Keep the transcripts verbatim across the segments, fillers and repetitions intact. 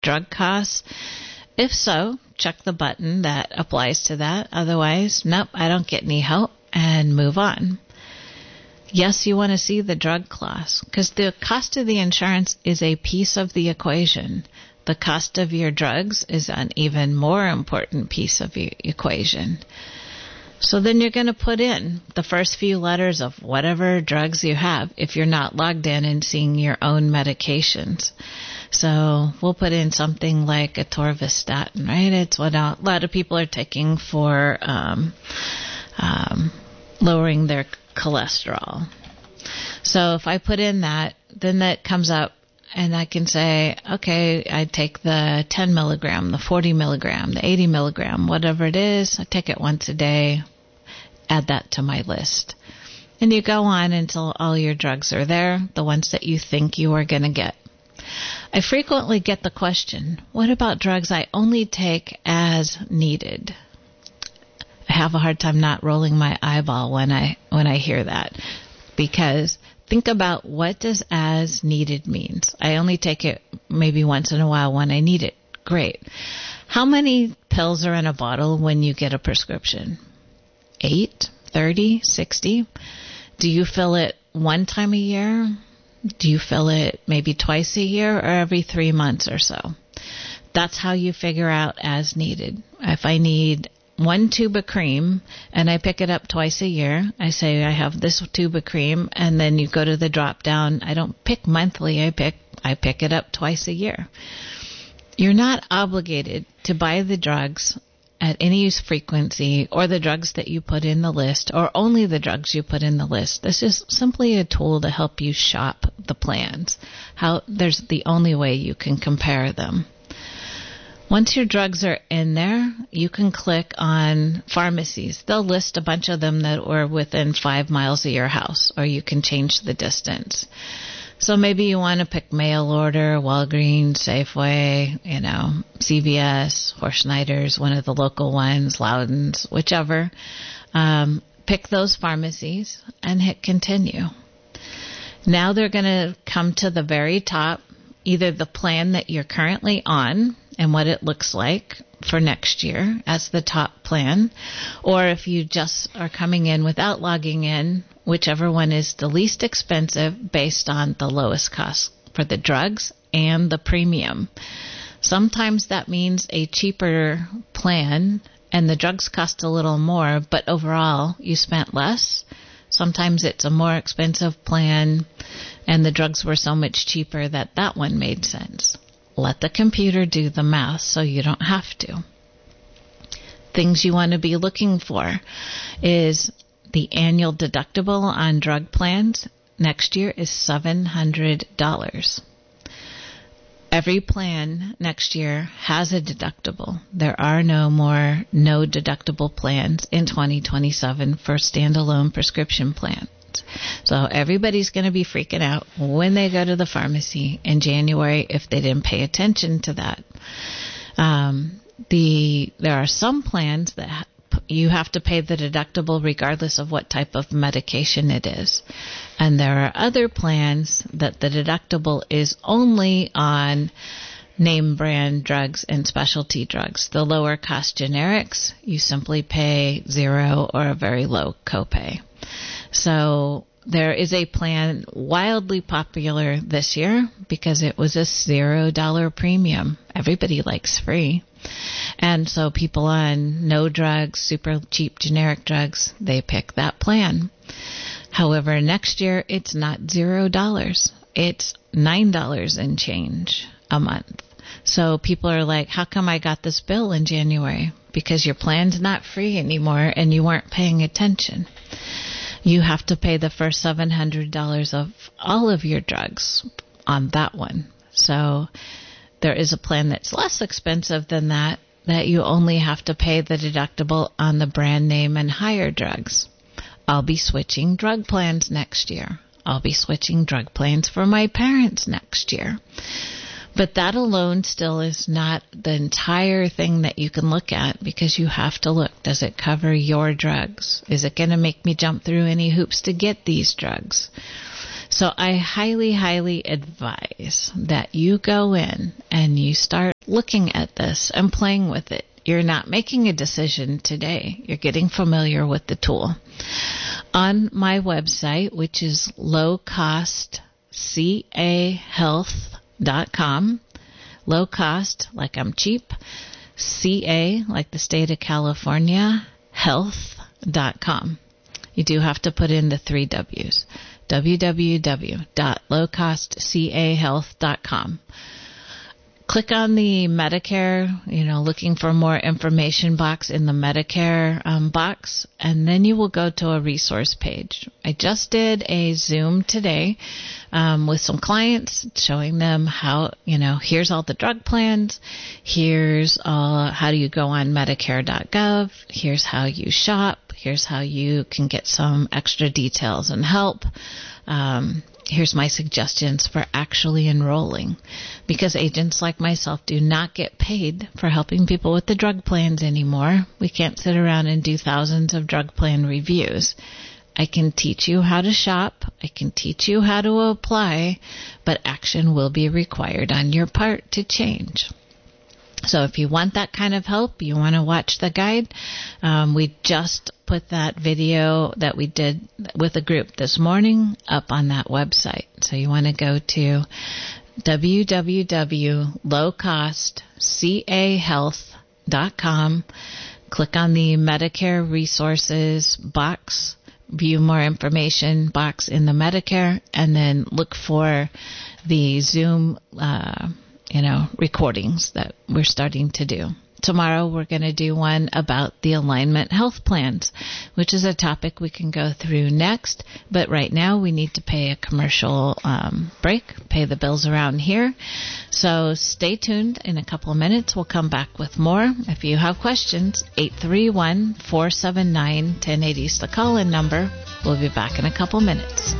drug costs? If so, check the button that applies to that. Otherwise, nope, I don't get any help, and move on. Yes, you want to see the drug cost, because the cost of the insurance is a piece of the equation. The cost of your drugs is an even more important piece of your equation. So then you're going to put in the first few letters of whatever drugs you have if you're not logged in and seeing your own medications. So we'll put in something like atorvastatin, right? It's what a lot of people are taking for um, um, lowering their cholesterol. So if I put in that, then that comes up and I can say, okay, I take the ten milligram, the forty milligram, the eighty milligram, whatever it is. I take it once a day, add that to my list. And you go on until all your drugs are there, the ones that you think you are going to get. I frequently get the question, what about drugs I only take as needed? I have a hard time not rolling my eyeball when I when I hear that, because think about what does as needed means. I only take it maybe once in a while when I need it. Great. How many pills are in a bottle when you get a prescription? Eight, thirty, sixty? Do you fill it one time a year? Do you fill it maybe twice a year or every three months or so? That's how you figure out as needed. If I need one tube of cream and I pick it up twice a year, I say I have this tube of cream, and then you go to the drop down. I don't pick monthly. I pick I pick it up twice a year. You're not obligated to buy the drugs at any frequency or the drugs that you put in the list or only the drugs you put in the list. This is simply a tool to help you shop the plans. How there's the only way you can compare them. Once your drugs are in there, you can click on pharmacies. They'll list a bunch of them that are within five miles of your house, or you can change the distance. So maybe you want to pick mail order, Walgreens, Safeway, you know, C V S, Horschneider's, one of the local ones, Loudon's, whichever. Um, pick those pharmacies and hit continue. Now they're going to come to the very top, either the plan that you're currently on and what it looks like for next year as the top plan, or if you just are coming in without logging in, whichever one is the least expensive based on the lowest cost for the drugs and the premium. Sometimes that means a cheaper plan and the drugs cost a little more, but overall you spent less. Sometimes it's a more expensive plan and the drugs were so much cheaper that that one made sense. Let the computer do the math so you don't have to. Things you want to be looking for is the annual deductible on drug plans next year is seven hundred dollars. Every plan next year has a deductible. There are no more no deductible plans in twenty twenty-seven for standalone prescription plans. So everybody's going to be freaking out when they go to the pharmacy in January if they didn't pay attention to that. Um, the there are some plans that you have to pay the deductible regardless of what type of medication it is. And there are other plans that the deductible is only on name brand drugs and specialty drugs. The lower cost generics, you simply pay zero or a very low copay. So there is a plan wildly popular this year because it was a zero dollar premium. Everybody likes free. And so people on no drugs, super cheap generic drugs, they pick that plan. However, next year it's not zero dollars. It's nine dollars and change a month. So people are like, how come I got this bill in January? Because your plan's not free anymore and you weren't paying attention. You have to pay the first seven hundred dollars of all of your drugs on that one. So there is a plan that's less expensive than that, that you only have to pay the deductible on the brand name and higher drugs. I'll be switching drug plans next year. I'll be switching drug plans for my parents next year. But that alone still is not the entire thing that you can look at, because you have to look. Does it cover your drugs? Is it going to make me jump through any hoops to get these drugs? So I highly, highly advise that you go in and you start looking at this and playing with it. You're not making a decision today. You're getting familiar with the tool. On my website, which is low cost c a health dot com, low cost, like I'm cheap, C A, like the state of California, health dot com. You do have to put in the three W's, w w w dot low cost c a health dot com. Click on the Medicare, you know, looking for more information box in the Medicare um, box, and then you will go to a resource page. I just did a Zoom today um, with some clients, showing them how, you know, here's all the drug plans, here's uh, how do you go on Medicare dot gov, here's how you shop, here's how you can get some extra details and help. Um, here's my suggestions for actually enrolling, because agents like myself do not get paid for helping people with the drug plans anymore. We can't sit around and do thousands of drug plan reviews. I can teach you how to shop. I can teach you how to apply, but action will be required on your part to change. So if you want that kind of help, you want to watch the guide, um, we just put that video that we did with a group this morning up on that website. So you want to go to w w w dot low cost c a health dot com, click on the Medicare resources box, view more information box in the Medicare, and then look for the Zoom uh you know, recordings that we're starting to do. Tomorrow we're going to do one about the alignment health plans, which is a topic we can go through next. But right now we need to pay a commercial um, break, pay the bills around here. So stay tuned. In a couple of minutes we'll come back with more. If you have questions, eight three one, four seven nine, one zero eight zero is the call-in number. We'll be back in a couple minutes.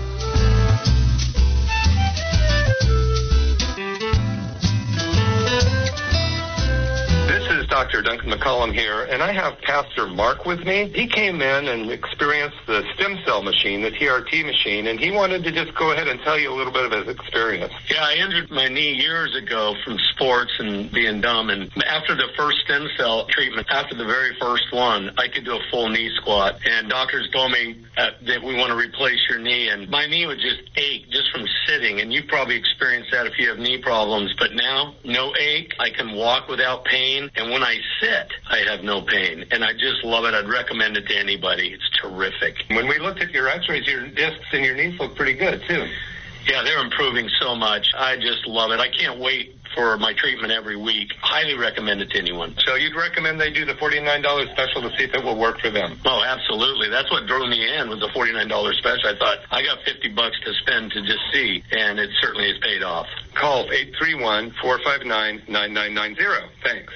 Doctor Duncan McCollum here, and I have Pastor Mark with me. He came in and experienced the stem cell machine, the T R T machine, and he wanted to just go ahead and tell you a little bit of his experience. Yeah, I injured my knee years ago from sports and being dumb, and after the first stem cell treatment, after the very first one, I could do a full knee squat, and doctors told me uh, that we want to replace your knee, and my knee would just ache just from sitting, and you've probably experienced that if you have knee problems, but now, no ache, I can walk without pain, and when I sit, I have no pain, and I just love it. I'd recommend it to anybody. It's terrific. When we looked at your x-rays, your discs and your knees look pretty good, too. Yeah, they're improving so much. I just love it. I can't wait for my treatment every week. Highly recommend it to anyone. So you'd recommend they do the forty-nine dollars special to see if it will work for them? Oh, absolutely. That's what drew me in, was the forty-nine dollars special. I thought, I got fifty bucks to spend to just see, and it certainly has paid off. Call eight three one, four five nine, nine nine nine zero. Thanks.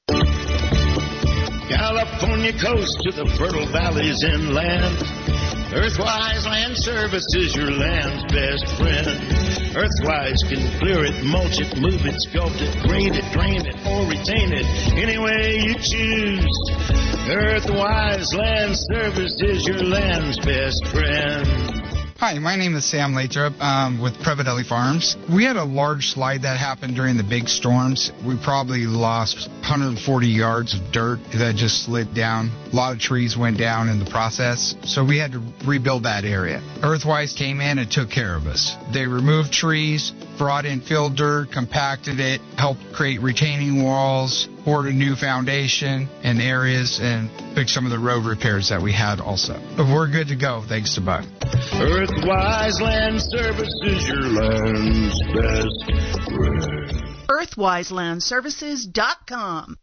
California coast to the fertile valleys inland. Earthwise Land Services, your land's best friend. Earthwise can clear it, mulch it, move it, sculpt it, grade it, drain it, or retain it, any way you choose. Earthwise Land Services, your land's best friend. Hi, my name is Sam Lathrop um, with Previdelli Farms. We had a large slide that happened during the big storms. We probably lost one hundred forty yards of dirt that just slid down. A lot of trees went down in the process, so we had to rebuild that area. Earthwise came in and took care of us. They removed trees, brought in fill dirt, compacted it, helped create retaining walls, poured a new foundation in areas, and fixed some of the road repairs that we had also. But we're good to go, thanks to Buck. Earthwise Land Services, your land's best friend. Earthwise Land Services dot com.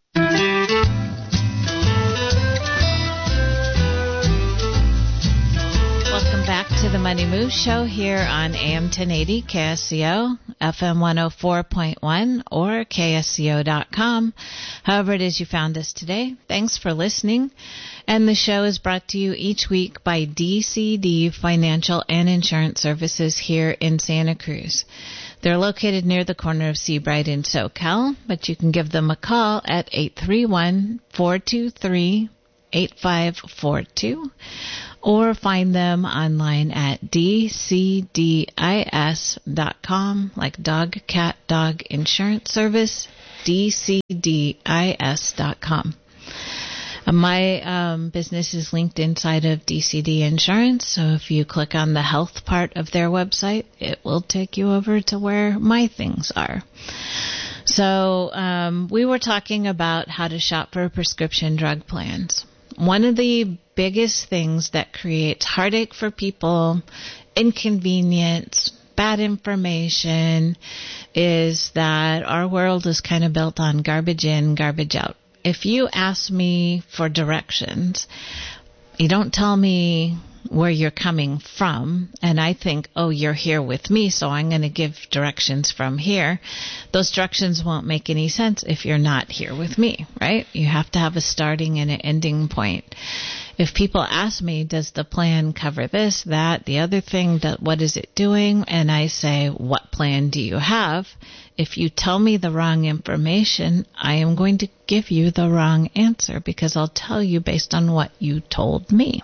Welcome back to the Money Move Show here on A M ten eighty K S C O, F M one oh four point one, or K S C O dot com. However it is you found us today, thanks for listening. And the show is brought to you each week by D C D Financial and Insurance Services here in Santa Cruz. They're located near the corner of Seabright and SoCal, but you can give them a call at eight three one, four two three, eight five four two. Or find them online at d c d i s dot com, like dog, cat, dog insurance service D C D I S dot com. My um, business is linked inside of D C D Insurance, so if you click on the health part of their website, it will take you over to where my things are. So um, we were talking about how to shop for prescription drug plans. One of the biggest things that creates heartache for people, inconvenience, bad information, is that our world is kind of built on garbage in, garbage out. If you ask me for directions, you don't tell me where you're coming from, and I think, oh, you're here with me, so I'm going to give directions from here. Those directions won't make any sense if you're not here with me, right? You have to have a starting and an ending point. If people ask me, does the plan cover this, that, the other thing, that what is it doing? And I say, what plan do you have? If you tell me the wrong information, I am going to give you the wrong answer because I'll tell you based on what you told me.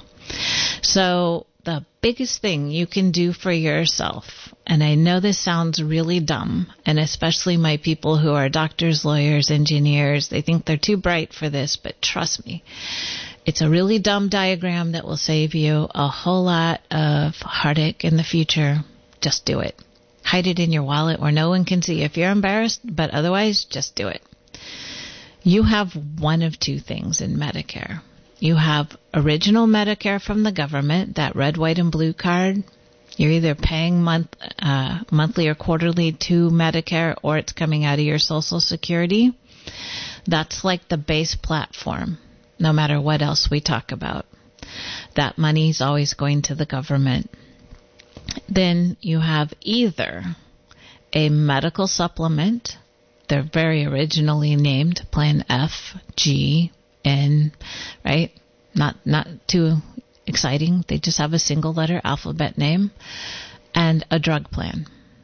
So the biggest thing you can do for yourself, and I know this sounds really dumb, and especially my people who are doctors, lawyers, engineers, they think they're too bright for this, but trust me, it's a really dumb diagram that will save you a whole lot of heartache in the future. Just do it. Hide it in your wallet where no one can see if you're embarrassed, but otherwise, just do it. You have one of two things in Medicare. You have original Medicare from the government, that red, white, and blue card. You're either paying month, uh, monthly or quarterly to Medicare, or it's coming out of your Social Security. That's like the base platform, no matter what else we talk about. That money's always going to the government. Then you have either a medical supplement. They're very originally named Plan F, G, N, right? Not not too exciting. They just have a single letter alphabet name, and a drug plan.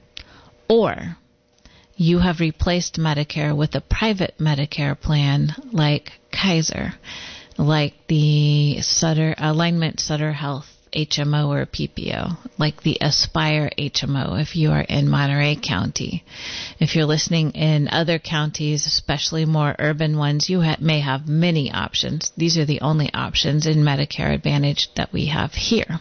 Or you have replaced Medicare with a private Medicare plan like Kaiser, like the Sutter Alignment Sutter Health H M O or P P O, like the Aspire H M O if you are in Monterey County. If you're listening in other counties, especially more urban ones, you ha- may have many options. These are the only options in Medicare Advantage that we have here.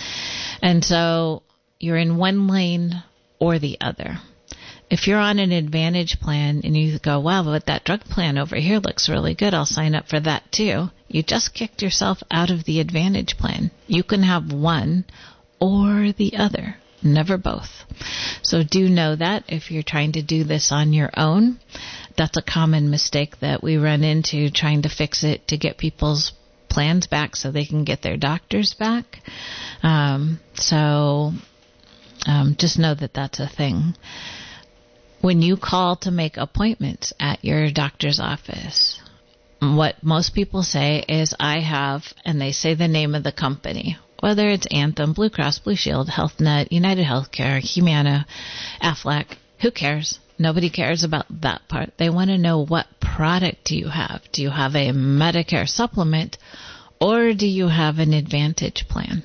And so you're in one lane or the other. If you're on an Advantage plan and you go, wow, but that drug plan over here looks really good, I'll sign up for that too. You just kicked yourself out of the Advantage plan. You can have one or the other, never both. So do know that if you're trying to do this on your own, that's a common mistake that we run into trying to fix it to get people's plans back so they can get their doctors back. Um, so um, just know that that's a thing. When you call to make appointments at your doctor's office, what most people say is, I have, and they say the name of the company, whether it's Anthem, Blue Cross Blue Shield, Health Net, United Healthcare, Humana, Aflac, who cares? Nobody cares about that part. They want to know, what product do you have? Do you have a Medicare supplement, or do you have an Advantage plan?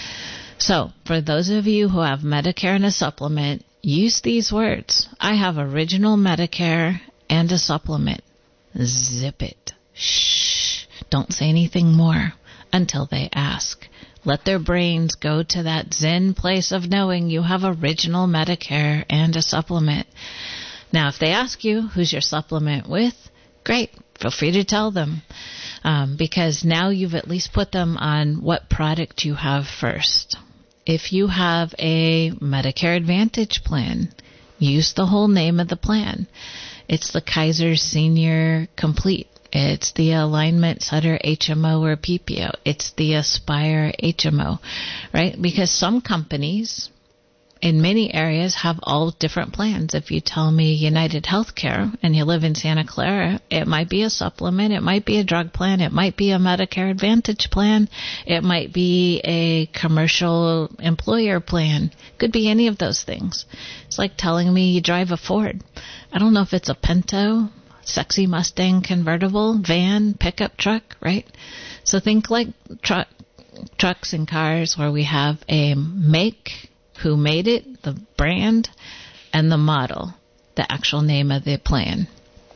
So for those of you who have Medicare and a supplement, use these words. I have original Medicare and a supplement. Zip it. Shh. Don't say anything more until they ask. Let their brains go to that zen place of knowing you have original Medicare and a supplement. Now, if they ask you, who's your supplement with? Great. Feel free to tell them. Um, because now you've at least put them on what product you have first. If you have a Medicare Advantage plan, use the whole name of the plan. It's the Kaiser Senior Complete. It's the Alignment Sutter H M O or P P O. It's the Aspire H M O, right? Because some companies in many areas have all different plans. If you tell me United Healthcare and you live in Santa Clara, it might be a supplement, it might be a drug plan, it might be a Medicare Advantage plan, it might be a commercial employer plan. Could be any of those things. It's like telling me you drive a Ford. I don't know if it's a Pinto, sexy Mustang convertible, van, pickup truck, right? So think like truck, trucks and cars where we have a make, who made it, the brand, and the model, the actual name of the plan.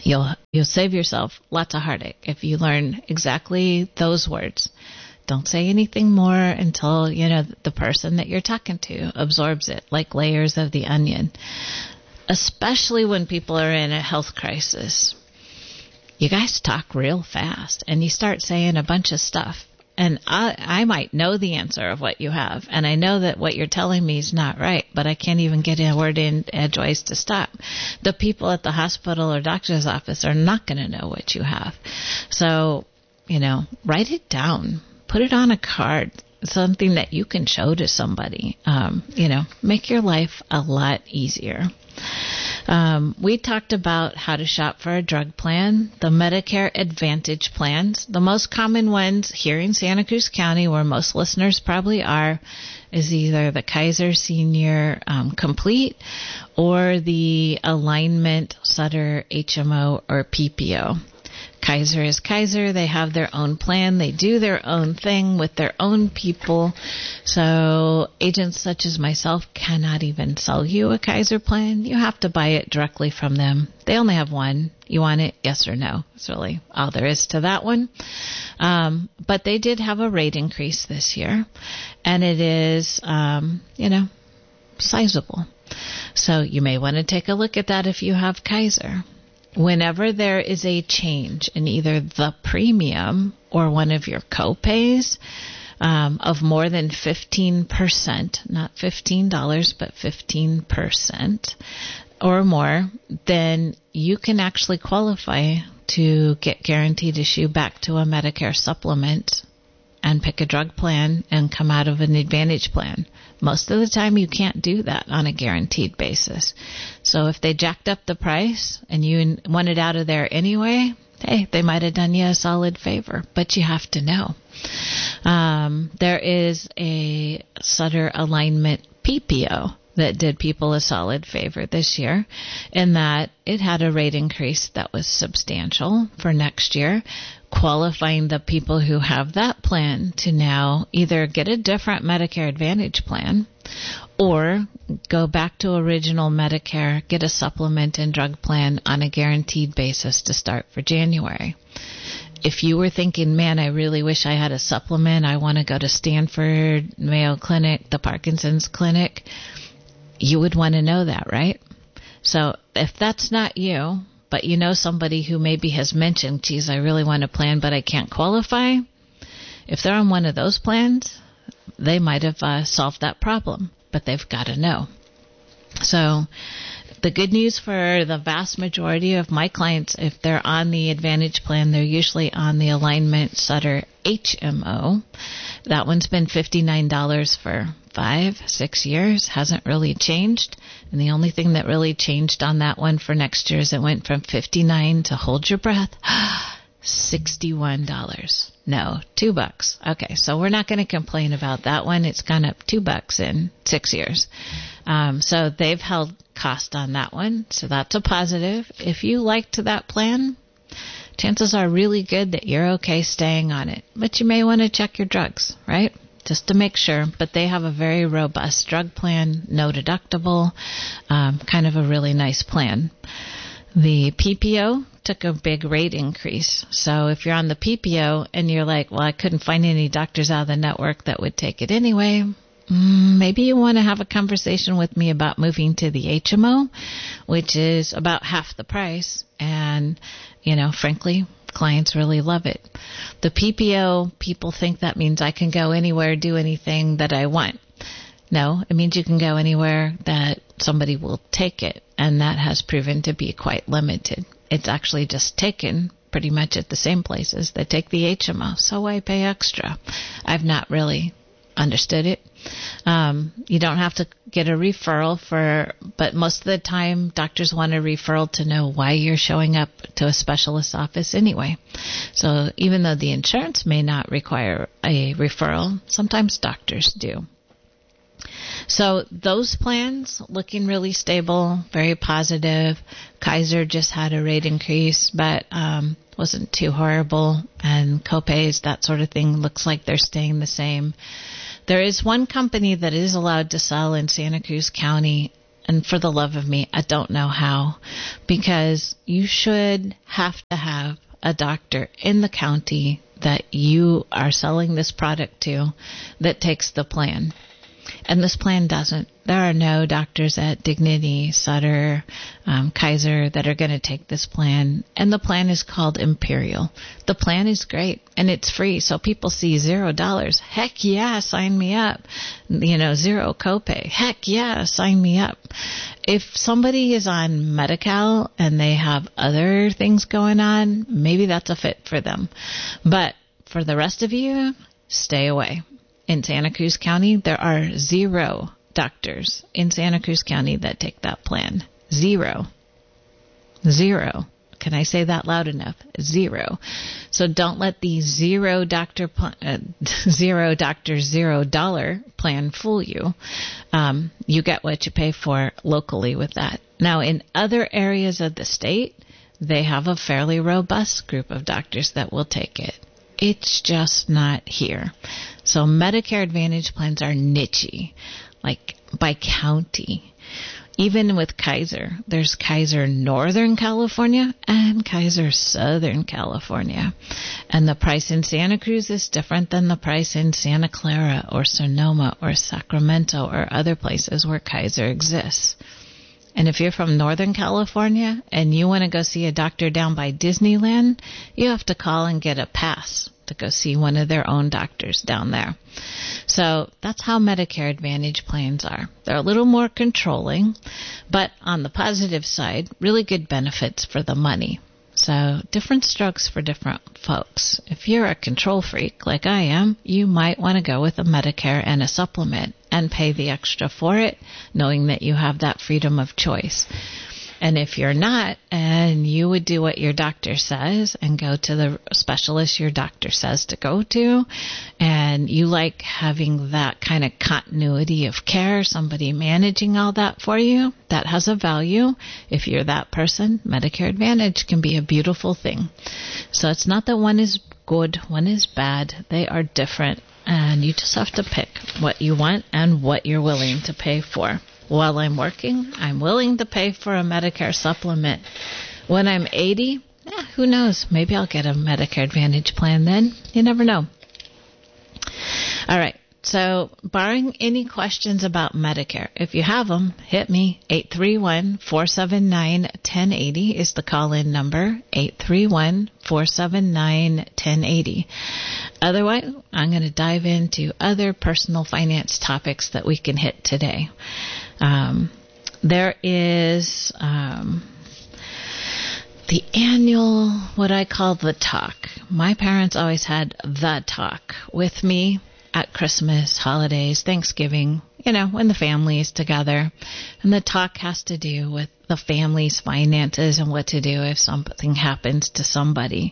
You'll you'll save yourself lots of heartache if you learn exactly those words. Don't say anything more until, you know, the person that you're talking to absorbs it like layers of the onion. Especially when people are in a health crisis. You guys talk real fast and you start saying a bunch of stuff. And I, I might know the answer of what you have. And I know that what you're telling me is not right, but I can't even get a word in edgewise to stop. The people at the hospital or doctor's office are not going to know what you have. So, you know, write it down. Put it on a card. Something that you can show to somebody. Um, you know, make your life a lot easier. Um, we talked about how to shop for a drug plan, the Medicare Advantage plans. The most common ones here in Santa Cruz County, where most listeners probably are, is either the Kaiser Senior um, Complete or the Alignment Sutter H M O or P P O. Kaiser is Kaiser. They have their own plan. They do their own thing with their own people. So agents such as myself cannot even sell you a Kaiser plan. You have to buy it directly from them. They only have one. You want it? Yes or no. That's really all there is to that one. Um, but they did have a rate increase this year. And it is, um, you know, sizable. So you may want to take a look at that if you have Kaiser. Whenever there is a change in either the premium or one of your copays um, of more than fifteen percent, not fifteen dollars, but fifteen percent or more, then you can actually qualify to get guaranteed issue back to a Medicare supplement and pick a drug plan and come out of an Advantage plan. Most of the time you can't do that on a guaranteed basis. So if they jacked up the price and you wanted out of there anyway, hey, they might have done you a solid favor, but you have to know. Um, there is a Sutter Alignment P P O that did people a solid favor this year in that it had a rate increase that was substantial for next year, qualifying the people who have that plan to now either get a different Medicare Advantage plan or go back to original Medicare, get a supplement and drug plan on a guaranteed basis to start for January. If you were thinking, man, I really wish I had a supplement, I want to go to Stanford, Mayo Clinic, the Parkinson's Clinic, you would want to know that, right? So if that's not you, but you know somebody who maybe has mentioned, geez, I really want a plan, but I can't qualify, if they're on one of those plans, they might have uh, solved that problem, but they've got to know. So the good news for the vast majority of my clients, if they're on the Advantage plan, they're usually on the Alignment Sutter H M O. That one's been fifty-nine dollars for five, six years, hasn't really changed. And the only thing that really changed on that one for next year is it went from fifty-nine to, hold your breath, sixty-one dollars. No, two bucks. Okay, so we're not going to complain about that one. It's gone up two bucks in six years. Um, so they've held cost on that one. So that's a positive. If you liked that plan, chances are really good that you're okay staying on it. But you may want to check your drugs, right? Just to make sure. But they have a very robust drug plan, no deductible, um, kind of a really nice plan. The P P O took a big rate increase. So if you're on the P P O and you're like, well, I couldn't find any doctors out of the network that would take it anyway, mm, maybe you want to have a conversation with me about moving to the H M O, which is about half the price. And, you know, frankly, clients really love it. The P P O, people think that means I can go anywhere, do anything that I want. No, it means you can go anywhere that somebody will take it, and that has proven to be quite limited. It's actually just taken pretty much at the same places that take the H M O, so why pay extra? I've not really understood it. Um, you don't have to get a referral for, but most of the time doctors want a referral to know why you're showing up to a specialist's office anyway. So even though the insurance may not require a referral, sometimes doctors do. So those plans looking really stable, very positive. Kaiser just had a rate increase, but um, wasn't too horrible. And copays, that sort of thing, looks like they're staying the same. There is one company that is allowed to sell in Santa Cruz County, And for the love of me, I don't know how, because you should have to have a doctor in the county that you are selling this product to that takes the plan. And this plan doesn't. There are no doctors at Dignity, Sutter, um, Kaiser that are going to take this plan. And the plan is called Imperial. The plan is great, and it's free. So people see zero dollars. Heck yeah, sign me up. You know, zero copay. Heck yeah, sign me up. If somebody is on Medi-Cal and they have other things going on, maybe that's a fit for them. But for the rest of you, stay away. In Santa Cruz County, there are zero doctors in Santa Cruz County that take that plan. Zero. Zero. Can I say that loud enough? Zero. So don't let the zero doctor, pl- uh, zero doctor, zero dollar plan fool you. Um, you get what you pay for locally with that. Now, in other areas of the state, they have a fairly robust group of doctors that will take it. It's just not here. So Medicare Advantage plans are niche-y, like by county. Even with Kaiser, there's Kaiser Northern California and Kaiser Southern California. And the price in Santa Cruz is different than the price in Santa Clara or Sonoma or Sacramento or other places where Kaiser exists. And if you're from Northern California and you want to go see a doctor down by Disneyland, you have to call and get a pass to go see one of their own doctors down there. So that's how Medicare Advantage plans are. They're a little more controlling, but on the positive side, really good benefits for the money. So different strokes for different folks. If you're a control freak like I am, you might want to go with a Medicare and a supplement and pay the extra for it, knowing that you have that freedom of choice. And if you're not, and you would do what your doctor says and go to the specialist your doctor says to go to, and you like having that kind of continuity of care, somebody managing all that for you, that has a value. If you're that person, Medicare Advantage can be a beautiful thing. So it's not that one is good, one is bad. They are different, and you just have to pick what you want and what you're willing to pay for. While I'm working, I'm willing to pay for a Medicare supplement. When I'm eighty, eh, who knows? Maybe I'll get a Medicare Advantage plan then. You never know. All right. So, barring any questions about Medicare, if you have them, hit me. eight three one, four seven nine, one zero eight zero is the call-in number. eight three one, four seven nine, one zero eight zero. Otherwise, I'm going to dive into other personal finance topics that we can hit today. Um, there is um, the annual, what I call the talk. My parents always had the talk with me at Christmas, holidays, Thanksgiving, you know, when the family is together. And the talk has to do with the family's finances and what to do if something happens to somebody.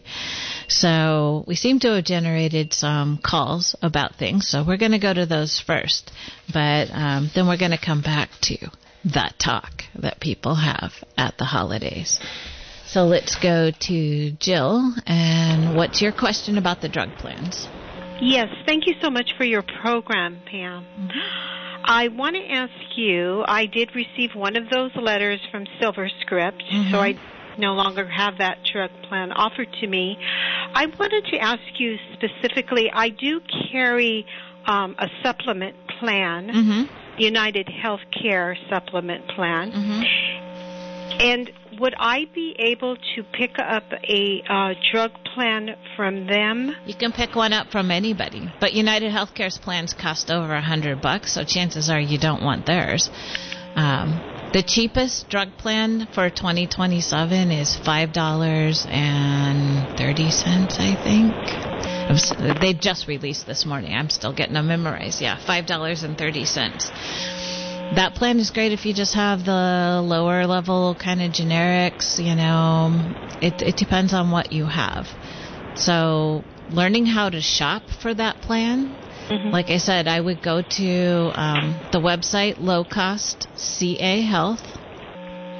So we seem to have generated some calls about things. So we're going to go to those first. But um, then we're going to come back to that talk that people have at the holidays. So let's go to Jill. And what's your question about the drug plans? Yes, thank you so much for your program, Pam. Mm-hmm. I want to ask you, I did receive one of those letters from SilverScript, mm-hmm. so I no longer have that drug plan offered to me. I wanted to ask you specifically, I do carry um, a supplement plan, mm-hmm. United Healthcare supplement plan, mm-hmm. and would I be able to pick up a uh, drug plan from them? You can pick one up from anybody, but United Healthcare's plans cost over a hundred bucks, so chances are you don't want theirs. Um, the cheapest drug plan for twenty twenty-seven is five dollars and thirty cents, I think. They just released this morning. I'm still getting them memorized. Yeah, five dollars and thirty cents. That plan is great if you just have the lower level kind of generics, you know. It, it depends on what you have. So learning how to shop for that plan, mm-hmm. like I said, I would go to um, the website Low Cost C A Health,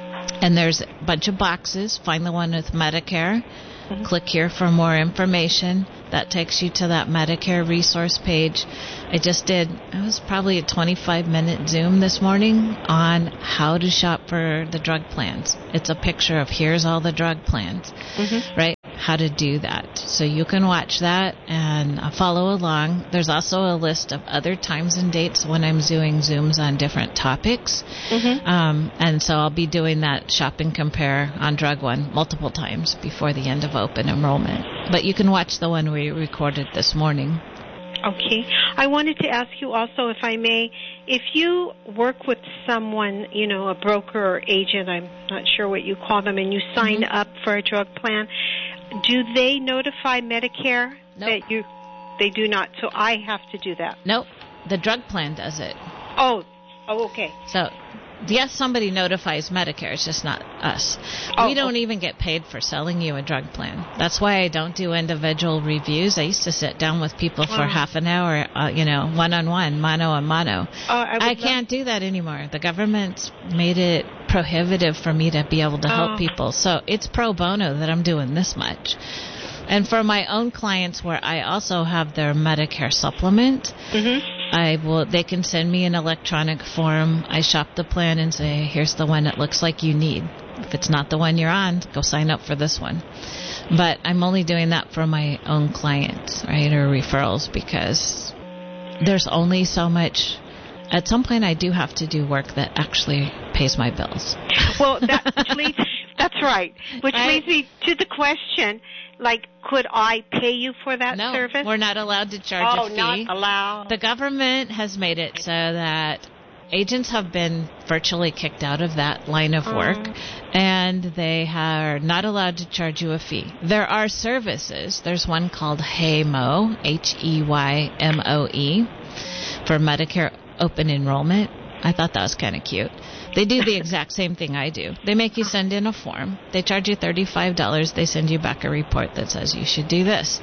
And there's a bunch of boxes. Find the one with Medicare. Mm-hmm. Click here for more information. That takes you to that Medicare resource page. I just did, it was probably a twenty-five minute Zoom this morning on how to shop for the drug plans. It's a picture of here's all the drug plans, mm-hmm. right? How to do that. So you can watch that and follow along. There's also a list of other times and dates when I'm doing Zooms on different topics. Mm-hmm. Um, and so I'll be doing that shop and compare on Drug One multiple times before the end of open enrollment. But you can watch the one we recorded this morning. Okay. I wanted to ask you also, if I may, if you work with someone, you know, a broker or agent, I'm not sure what you call them, and you sign mm-hmm. up for a drug plan, do they notify Medicare nope. that you? They do not. So I have to do that. Nope. The drug plan does it. Oh. Oh, okay. So, yes, somebody notifies Medicare. It's just not us. Oh, we don't okay. even get paid for selling you a drug plan. That's why I don't do individual reviews. I used to sit down with people for wow. half an hour, uh, you know, one-on-one, mano a mano. Oh, I, I can't do that anymore. The government's made it prohibitive for me to be able to help oh. people. So it's pro bono that I'm doing this much. And for my own clients where I also have their Medicare supplement, mm-hmm. I will. They can send me an electronic form. I shop the plan and say, here's the one that looks like you need. If it's not the one you're on, go sign up for this one. But I'm only doing that for my own clients, right, or referrals, because there's only so much. At some point, I do have to do work that actually pays my bills. Well, that which leads, that's right. Which right? leads me to the question, like, could I pay you for that no, service? We're not allowed to charge oh, a fee. not allowed. The government has made it so that agents have been virtually kicked out of that line of work, mm. and they are not allowed to charge you a fee. There are services. There's one called HeyMo, H E Y M O E, for Medicare open enrollment. I thought that was kind of cute. They do the exact same thing I do. They make you send in a form. They charge you thirty-five dollars. They send you back a report that says you should do this.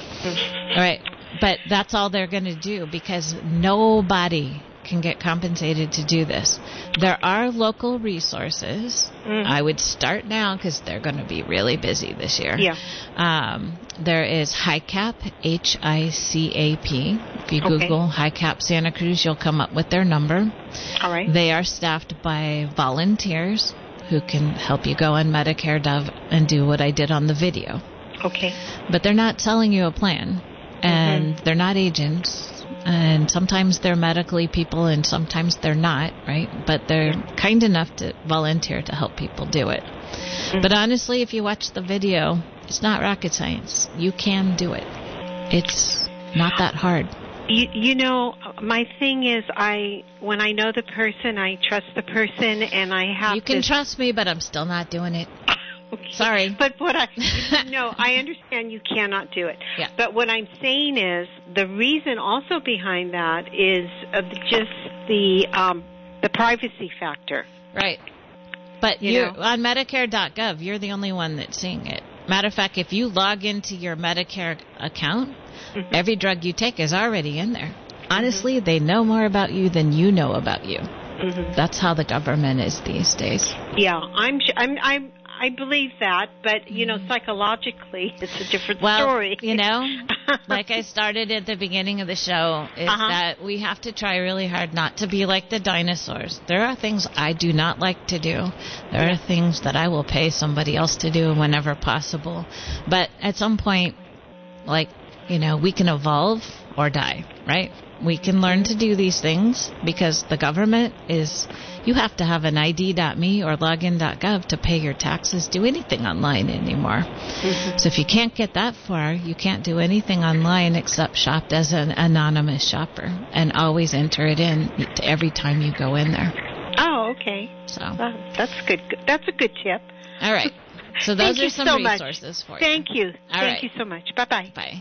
All right. But that's all they're going to do because nobody can get compensated to do this. There are local resources. Mm. I would start now because they're going to be really busy this year. Yeah. Um, there is HICAP, H I C A P. If you okay. Google HICAP Santa Cruz, you'll come up with their number. All right. They are staffed by volunteers who can help you go on Medicare Dove and do what I did on the video. Okay. But they're not selling you a plan, and mm-hmm. they're not agents. And sometimes they're medically people and sometimes they're not, right? But they're kind enough to volunteer to help people do it. Mm-hmm. But honestly, if you watch the video, it's not rocket science. You can do it. It's not that hard. You, you know, my thing is I when I know the person, I trust the person, and I have You can this... trust me, but I'm still not doing it. Okay. Sorry. But what I, no, I understand you cannot do it. Yeah. But what I'm saying is the reason also behind that is uh, just the um, the privacy factor. Right. But you you're, know? on Medicare dot gov, you're the only one that's seeing it. Matter of fact, if you log into your Medicare account, mm-hmm. every drug you take is already in there. Honestly, mm-hmm. they know more about you than you know about you. Mm-hmm. That's how the government is these days. Yeah, I'm I'm I'm I believe that, but, you know, psychologically, it's a different well, story. You know, like I started at the beginning of the show, is uh-huh. that we have to try really hard not to be like the dinosaurs. There are things I do not like to do. There are things that I will pay somebody else to do whenever possible. But at some point, like, you know, we can evolve or die, right? We can learn to do these things because the government is, you have to have an I D dot me or login dot gov to pay your taxes, do anything online anymore. Mm-hmm. So if you can't get that far, you can't do anything online except shop as an anonymous shopper and always enter it in every time you go in there. Oh, okay. So well, that's good. That's a good tip. All right. So those Thank are some so resources much. for you. Thank you. All Thank right. you so much. Bye-bye. Bye.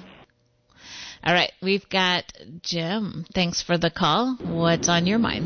All right, we've got Jim. Thanks for the call. What's on your mind?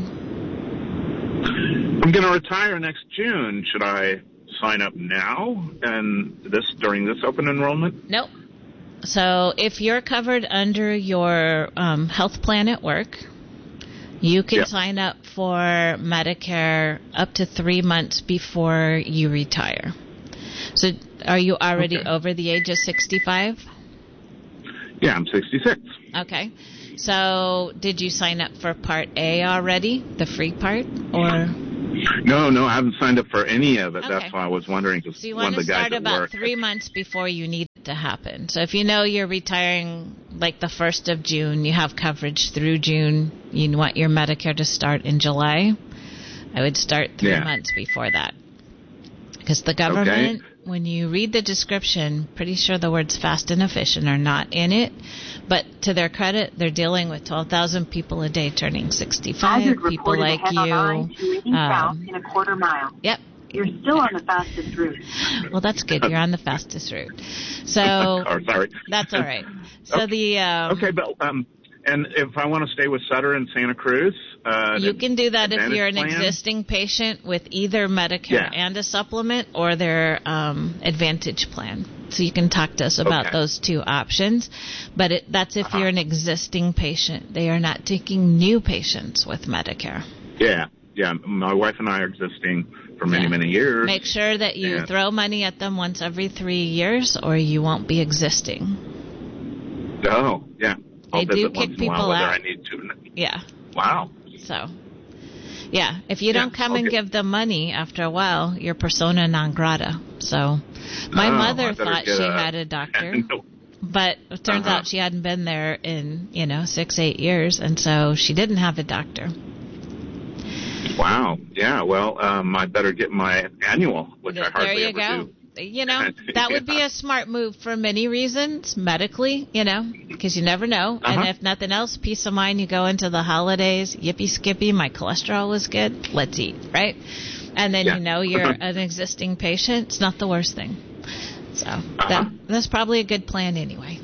I'm going to retire next June. Should I sign up now and this during this open enrollment? Nope. So if you're covered under your um, health plan at work, You can Yep. sign up for Medicare up to three months before you retire. So are you already Okay. over the age of sixty-five? Yeah, I'm sixty-six. Okay. So did you sign up for Part A already, the free part? Or No, no, I haven't signed up for any of it. Okay. That's why I was wondering, because So you one want of to the guys start at about work. three months before you need it to happen. So if you know you're retiring like the first of June, you have coverage through June, you want your Medicare to start in July, I would start three Yeah. months before that. Because the government, when you read the description, pretty sure the words fast and efficient are not in it. But to their credit, they're dealing with twelve thousand people a day turning sixty-five, people like you. Um, in a quarter mile. Yep. You're still on the fastest route. Well, that's good. You're on the fastest route. So Oh, sorry. that's all right. So the um, Okay, but um, and if I want to stay with Sutter and Santa Cruz, uh, you can do that if Advantage you're an plan? existing patient with either Medicare Yeah. and a supplement or their um, Advantage plan. So you can talk to us about Okay. those two options. But it, that's if Uh-huh. you're an existing patient. They are not taking new patients with Medicare. Yeah, yeah. My wife and I are existing for many, Yeah. many years. Make sure that you Yeah. throw money at them once every three years or you won't be existing. Oh, yeah. I'll They do visit kick once in a while people whether out. I need to. Yeah. Wow. So, yeah, if you don't Yeah, come and okay. give them money after a while, you're persona non grata. So, my Oh, mother I better thought get she a- had a doctor, No. but it turns Uh-huh. out she hadn't been there in, you know, six, eight years, and so she didn't have a doctor. Wow. Yeah. Well, um, I better get my annual, which I There hardly you ever go. do. You know, that would be Yeah. a smart move for many reasons, medically, you know, because you never know. Uh-huh. And if nothing else, peace of mind, you go into the holidays, yippee skippy, my cholesterol was good, let's eat, right? And then Yeah. you know you're an existing patient, it's not the worst thing. So Uh-huh. that, that's probably a good plan anyway.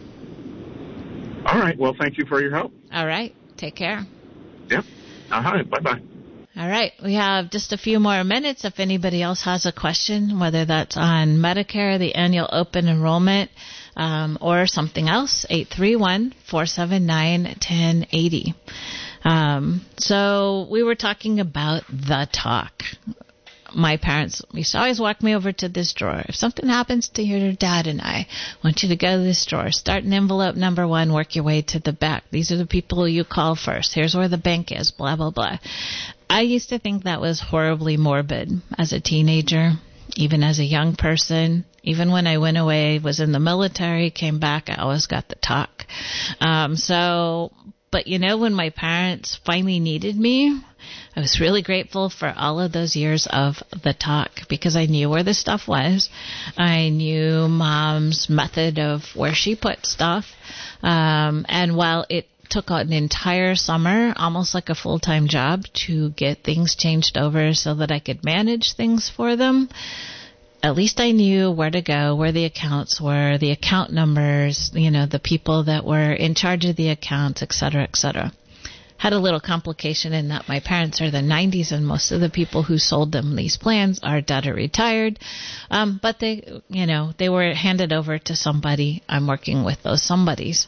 All right. Well, thank you for your help. All right, take care. Yep. Uh-huh. Bye-bye. All right, we have just a few more minutes. If anybody else has a question, whether that's on Medicare, the annual open enrollment, um, or something else, eight three one, four seven nine, one zero eight zero. Um, so we were talking about the talk. My parents used to always walk me over to this drawer. If something happens to your dad and I, I want you to go to this drawer. Start in envelope number one, work your way to the back. These are the people you call first. Here's where the bank is, blah, blah, blah. I used to think that was horribly morbid as a teenager, even as a young person. Even when I went away, was in the military, came back, I always got the talk. Um, so, but you know, when my parents finally needed me, I was really grateful for all of those years of the talk because I knew where the stuff was. I knew Mom's method of where she put stuff. Um, and while it took an entire summer, almost like a full-time job, to get things changed over so that I could manage things for them, at least I knew where to go, where the accounts were, the account numbers, you know, the people that were in charge of the accounts, et cetera, et cetera. Had a little complication in that my parents are the nineties and most of the people who sold them these plans are dead or retired. Um, but they, you know, they were handed over to somebody. I'm working with those somebodies.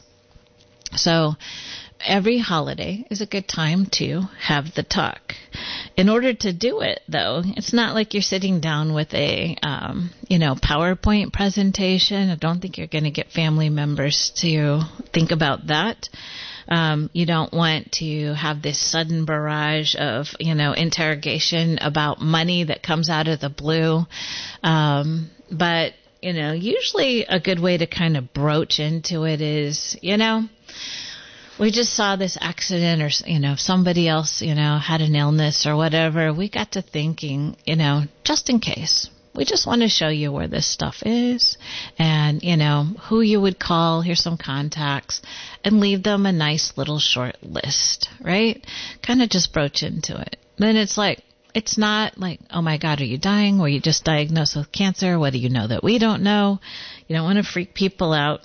So every holiday is a good time to have the talk. In order to do it, though, it's not like you're sitting down with a, um, you know, PowerPoint presentation. I don't think you're going to get family members to think about that. Um, you don't want to have this sudden barrage of, you know, interrogation about money that comes out of the blue. Um, but, you know, usually a good way to kind of broach into it is, you know, we just saw this accident or, you know, somebody else, you know, had an illness or whatever. We got to thinking, you know, just in case. We just want to show you where this stuff is and, you know, who you would call. Here's some contacts and leave them a nice little short list, right? Kind of just broach into it. Then it's like, it's not like, oh my God, are you dying? Were you just diagnosed with cancer? What do you know that we don't know? You don't want to freak people out.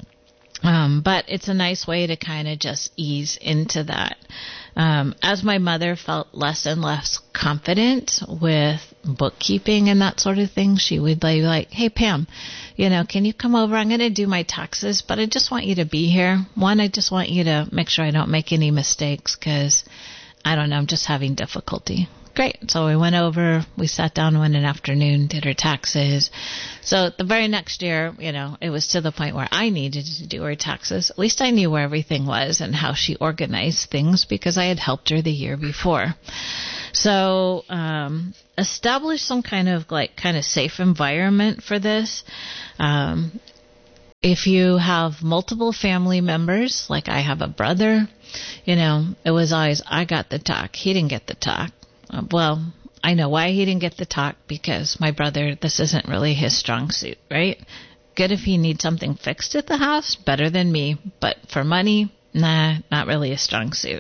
Um, but it's a nice way to kind of just ease into that. Um, as my mother felt less and less confident with bookkeeping and that sort of thing, she would be like, hey, Pam, you know, can you come over? I'm going to do my taxes, but I just want you to be here. One, I just want you to make sure I don't make any mistakes because I don't know, I'm just having difficulty. Great. So we went over, we sat down one afternoon, did her taxes. So the very next year, you know, it was to the point where I needed to do her taxes. At least I knew where everything was and how she organized things because I had helped her the year before. So um, establish some kind of like kind of safe environment for this. Um, if you have multiple family members, like I have a brother, you know, it was always, I got the talk. He didn't get the talk. Uh, well, I know why he didn't get the talk, because my brother, this isn't really his strong suit, right? Good if he needs something fixed at the house, better than me. But for money, nah, not really a strong suit.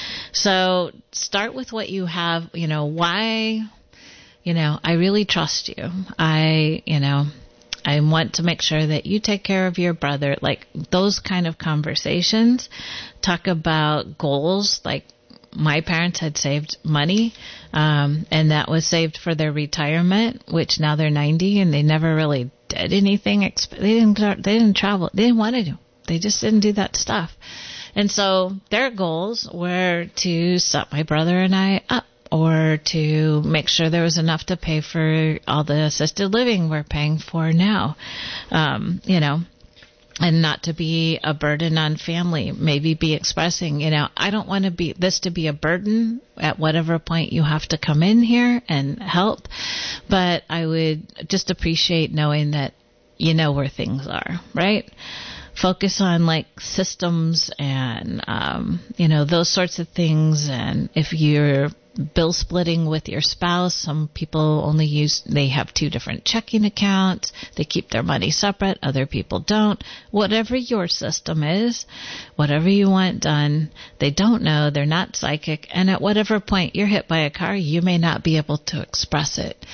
So start with what you have, you know, why, you know, I really trust you. I, you know, I want to make sure that you take care of your brother. Like those kind of conversations. Talk about goals, like, my parents had saved money, um, and that was saved for their retirement, which now they're ninety and they never really did anything. Exp- they didn't, they didn't travel. They didn't want to do. They just didn't do that stuff. And so their goals were to set my brother and I up, or to make sure there was enough to pay for all the assisted living we're paying for now. Um, you know, and not to be a burden on family, maybe be expressing, you know, I don't want to be this to be a burden at whatever point you have to come in here and help. But I would just appreciate knowing that you know where things are, right? Focus on like systems and, um, you know, those sorts of things. And if you're bill splitting with your spouse, some people only use, they have two different checking accounts. They keep their money separate. Other people don't. Whatever your system is, whatever you want done, they don't know. They're not psychic. And at whatever point you're hit by a car, you may not be able to express it.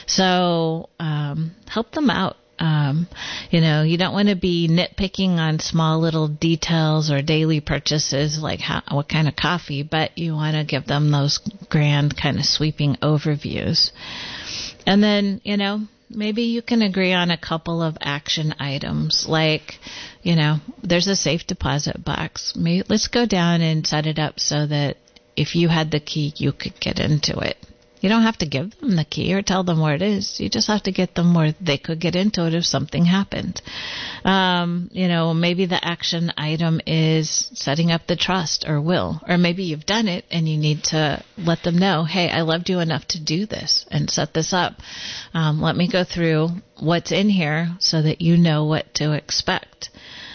So, um, help them out. Um, you know, you don't want to be nitpicking on small little details or daily purchases, like how, what kind of coffee, but you want to give them those grand kind of sweeping overviews. And then, you know, maybe you can agree on a couple of action items, like, you know, there's a safe deposit box. Maybe, let's go down and set it up so that if you had the key, you could get into it. You don't have to give them the key or tell them where it is. You just have to get them where they could get into it if something happened. Um, you know, maybe the action item is setting up the trust or will. Or maybe you've done it and you need to let them know, hey, I loved you enough to do this and set this up. Um, let me go through what's in here so that you know what to expect.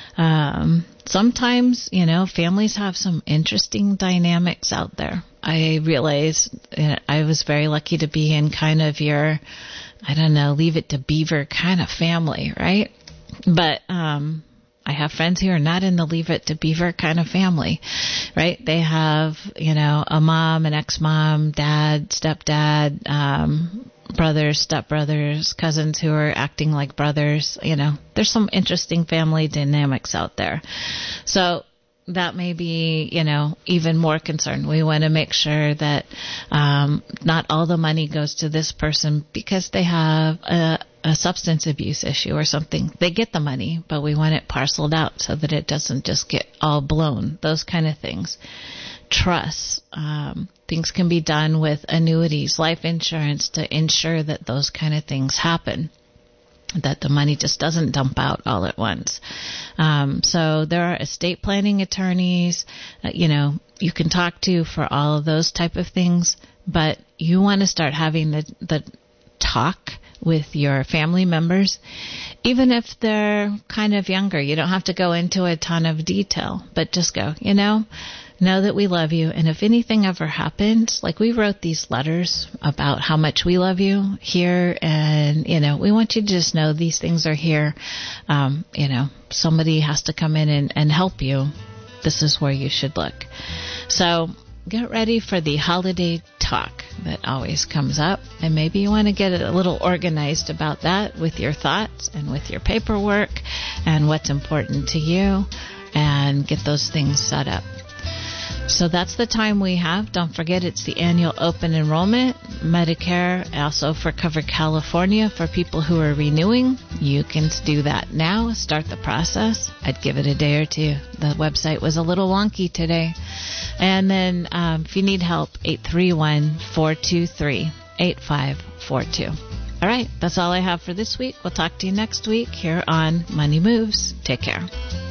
Um, sometimes, you know, families have some interesting dynamics out there. I realize uh, I was very lucky to be in kind of your, I don't know, leave it to beaver kind of family, right? But um, I have friends who are not in the leave it to beaver kind of family, right? They have, you know, a mom, an ex-mom, dad, stepdad, um, brothers, stepbrothers, cousins who are acting like brothers. You know, there's some interesting family dynamics out there. So that may be, you know, even more concern. We want to make sure that um, not all the money goes to this person because they have a, a substance abuse issue or something. They get the money, but we want it parceled out so that it doesn't just get all blown. Those kind of things. Trust. Um, things can be done with annuities, life insurance to ensure that those kind of things happen, that the money just doesn't dump out all at once. Um, so there are estate planning attorneys, uh, you know, you can talk to for all of those type of things, but you want to start having the, the talk with your family members, even if they're kind of younger. You don't have to go into a ton of detail, but just go, you know, know that we love you. And if anything ever happens, like we wrote these letters about how much we love you here. And, you know, we want you to just know these things are here. Um, you know, somebody has to come in and, and help you. This is where you should look. So get ready for the holiday talk that always comes up. And maybe you want to get a little organized about that with your thoughts and with your paperwork and what's important to you and get those things set up. So that's the time we have. Don't forget, it's the annual open enrollment. Medicare, also for Covered California, for people who are renewing. You can do that now. Start the process. I'd give it a day or two. The website was a little wonky today. And then um, if you need help, eight three one, four two three, eight five four two. All right, that's all I have for this week. We'll talk to you next week here on Money Moves. Take care.